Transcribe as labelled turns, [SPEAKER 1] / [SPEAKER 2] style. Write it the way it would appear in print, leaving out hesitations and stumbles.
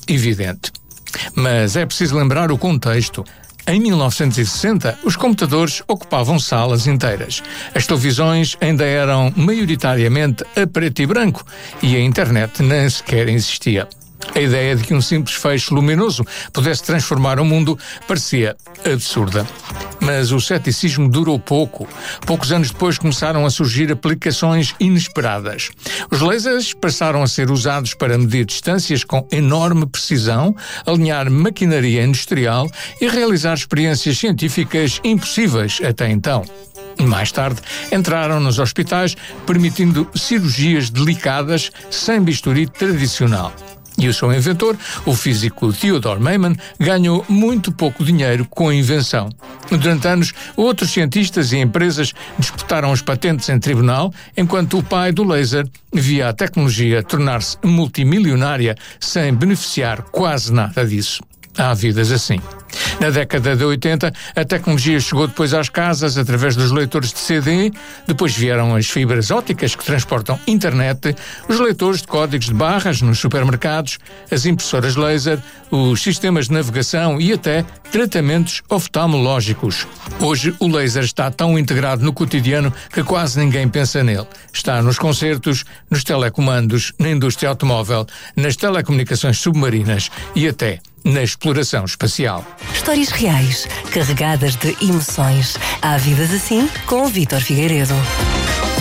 [SPEAKER 1] evidente. Mas é preciso lembrar o contexto. Em 1960, os computadores ocupavam salas inteiras. As televisões ainda eram maioritariamente a preto e branco e a internet nem sequer existia. A ideia de que um simples feixe luminoso pudesse transformar o mundo parecia absurda. Mas o ceticismo durou pouco. Poucos anos depois começaram a surgir aplicações inesperadas. Os lasers passaram a ser usados para medir distâncias com enorme precisão, alinhar maquinaria industrial e realizar experiências científicas impossíveis até então. Mais tarde, entraram nos hospitais, permitindo cirurgias delicadas sem bisturi tradicional. E o seu inventor, o físico Theodore Maiman, ganhou muito pouco dinheiro com a invenção. Durante anos, outros cientistas e empresas disputaram as patentes em tribunal, enquanto o pai do laser via a tecnologia tornar-se multimilionária sem beneficiar quase nada disso. Há vidas assim. Na década de 80, a tecnologia chegou depois às casas através dos leitores de CD, depois vieram as fibras ópticas que transportam internet, os leitores de códigos de barras nos supermercados, as impressoras laser, os sistemas de navegação e até tratamentos oftalmológicos. Hoje, o laser está tão integrado no cotidiano que quase ninguém pensa nele. Está nos concertos, nos telecomandos, na indústria automóvel, nas telecomunicações submarinas e até na exploração espacial.
[SPEAKER 2] Histórias reais, carregadas de emoções. Há vidas assim com o Vítor Figueiredo.